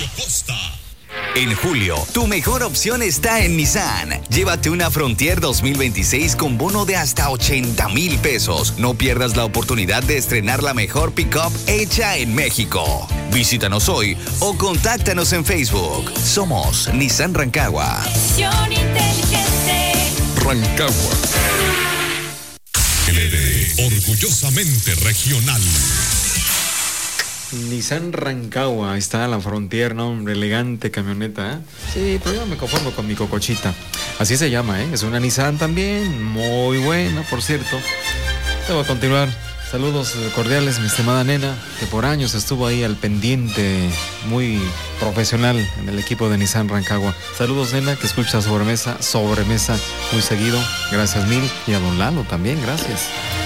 costa. En julio, tu mejor opción está en Nissan. Llévate una Frontier 2026 con bono de hasta 80,000 pesos. No pierdas la oportunidad de estrenar la mejor pick-up hecha en México. Visítanos hoy o contáctanos en Facebook. Somos Nissan Rancagua. Rancagua. LD, orgullosamente regional. Nissan Rancagua, ahí está la Frontier, ¿no? Hombre, elegante camioneta, ¿eh? Sí, pero yo me conformo con mi cocochita. Así se llama, ¿eh? Es una Nissan también, muy buena, por cierto. Debo continuar. Saludos cordiales, mi estimada nena, que por años estuvo ahí al pendiente, muy profesional en el equipo de Nissan Rancagua. Saludos, nena, que escucha sobremesa muy seguido. Gracias mil. Y a don Lalo también, gracias.